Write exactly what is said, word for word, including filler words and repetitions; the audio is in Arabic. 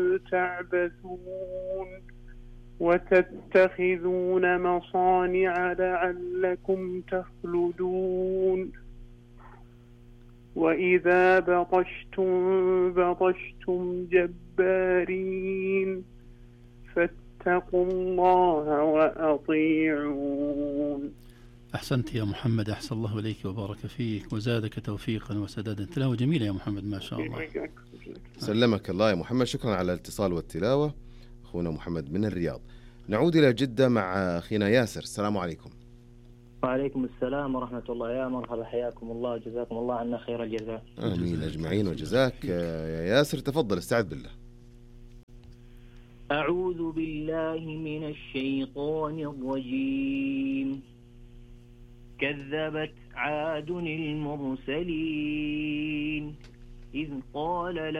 تعبثون وتتخذون مصانع لعلكم تخلدون وإذا بطشتم بطشتم جبارين فاتقوا الله وأطيعون. أحسنت يا محمد، أحسن الله إليك وبارك فيك وزادك توفيقا وسدادا. تلاوة جميلة يا محمد ما شاء الله. سلمك الله يا محمد، شكرا على الاتصال والتلاوة أخونا محمد من الرياض. نعود إلى جدة مع أخينا ياسر. السلام عليكم. وعليكم السلام ورحمة الله. يا مرحبا، حياكم الله، جزاكم الله عنا خير الجزاء. آمين أجمعين وجزاك. يا ياسر تفضل، استعد بالله. أعوذ بالله من الشيطان الرجيم. كذبت عاد المرسلين إذ قال